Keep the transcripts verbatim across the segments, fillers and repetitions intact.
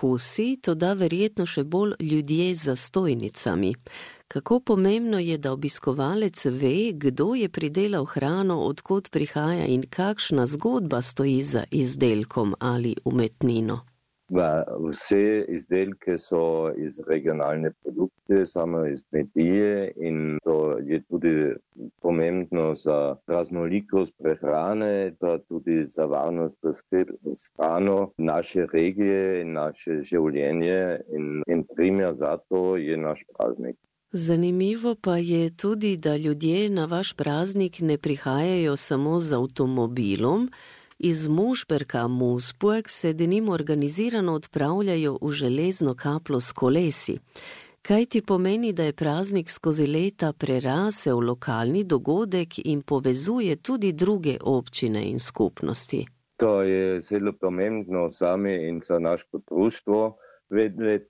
okusi, toda verjetno še bolj ljudje za stojnicami. Kako pomembno je, da obiskovalec ve, kdo je pridelal hrano, od kod prihaja in kakšna zgodba stoji za izdelkom ali umetnino? Vse izdelke so iz regionalne produkcije, samo iz kmetije, in to je tudi pomembno za raznolikost prehrane, pa tudi za varnost preskrbe s hrano naše regije in naše življenje, in, in primer za to je naš praznik. Zanimivo pa je tudi, da ljudje na vaš praznik ne prihajajo samo z avtomobilom. Iz Mošperka Moosburg se denimo organizirano odpravljajo v Železno Kaplo s kolesi. Kaj ti pomeni, da je praznik skozi leta prerasel lokalni dogodek in povezuje tudi druge občine in skupnosti? To je zelo pomembno sami in za naše društvo. Pet let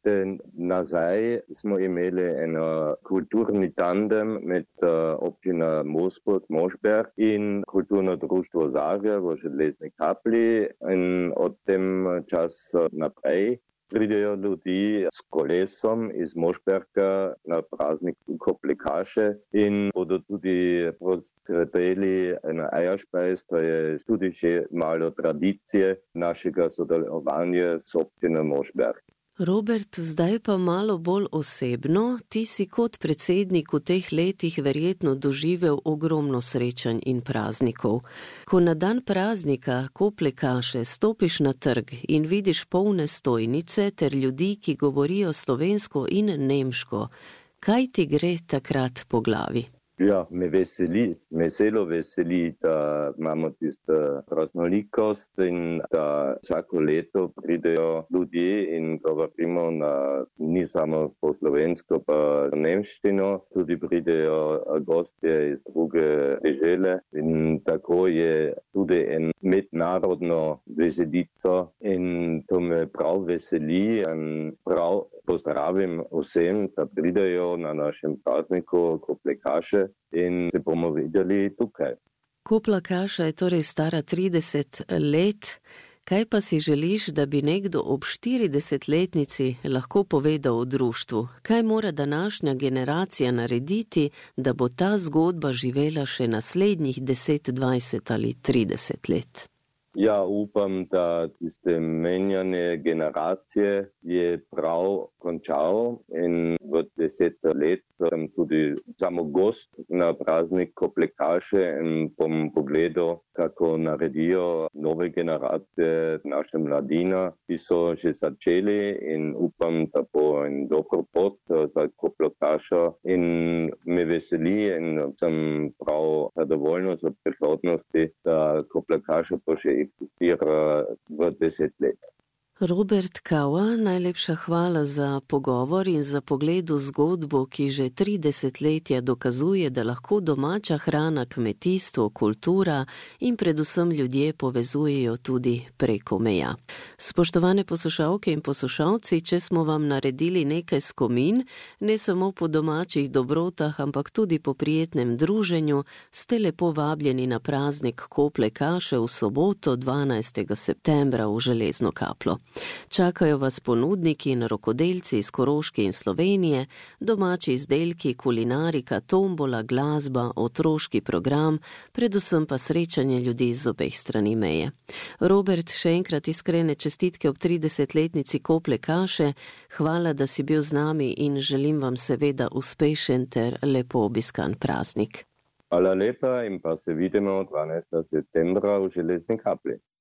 nazaj smo imeli en kulturni tandem med občina Moosburg, Mošperk in kulturno društvo Zagreb v Železni Kapli, in od tem časa naprej pridejo ljudi s kolesom iz Mošperka na praznik Koplekaše in bodo tudi poskrbeli na Eierspejs, to je tudi že malo tradicije našega sodelovanja s občino Mošperk. Robert, zdaj pa malo bolj osebno. Ti si kot predsednik v teh letih verjetno doživel ogromno srečanj in praznikov. Ko na dan praznika Koplekaše stopiš na trg in vidiš polne stojnice ter ljudi, ki govorijo slovensko in nemško, kaj ti gre takrat po glavi? Ja, me veseli, me zelo veseli, da imamo tisto raznolikost in da vsako leto pridejo ljudje in govorimo na, ni samo po slovensko, pa nemščino, tudi pridejo gostje iz druge dežele, in tako je tudi en mednarodno veselico in to me prav veseli in prav pozdravim vsem, da pridejo na našem prazniku Koplekaše in se bomo videli tukaj. Koplekaša je torej stara trideset let. Kaj pa si želiš, da bi nekdo ob štiridesetletnici lahko povedal o društvu? Kaj mora današnja generacija narediti, da bo ta zgodba živela še naslednjih deset, dvajset ali trideset let? Ja, upam, da tiste menjanje generacije je prav končal in v deset let sem tudi samo gost na praznik Koplekaše in bom pogledal, kako naredijo nove generacije naše mladina, ki so že začeli, in upam, da bo en dober pot za Koplekašo in me veseli in sem prav zadovoljno za prihodnosti, da Koplekaša bo še eksistira v deset let. Robert Kaua, najlepša hvala za pogovor in za pogled v zgodbo, ki že tri desetletja dokazuje, da lahko domača hrana, kmetijstvo, kultura in predvsem ljudje povezujejo tudi preko meja. Spoštovane poslušalke in poslušalci, če smo vam naredili nekaj skomin, ne samo po domačih dobrotah, ampak tudi po prijetnem druženju, ste lepo vabljeni na praznik Koplekaše v soboto dvanajstega septembra v Železno Kaplo. Čakajo vas ponudniki in rokodelci iz Koroške in Slovenije, domači izdelki, kulinarika, tombola, glasba, otroški program, predvsem pa srečanje ljudi z obeh strani meje. Robert, še enkrat iskrene čestitke ob tridesetletnici Koplekaše, hvala, da si bil z nami in želim vam seveda uspešen ter lepo obiskan praznik. Hvala lepa in pa se vidimo dvanajstega septembra v Železni Kapli.